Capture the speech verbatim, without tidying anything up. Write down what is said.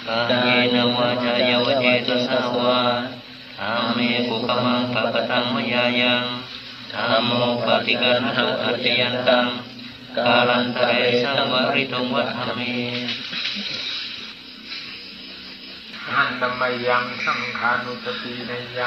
กายนวาจายวเจตสาวาธรรมเมกุกมังปะปะตังมยายังธัมโมปฏิกันหังอัจยันตังกาลันตเรสังวริตุงวัฏเมหันธรรมยังสังขานุสติในยัง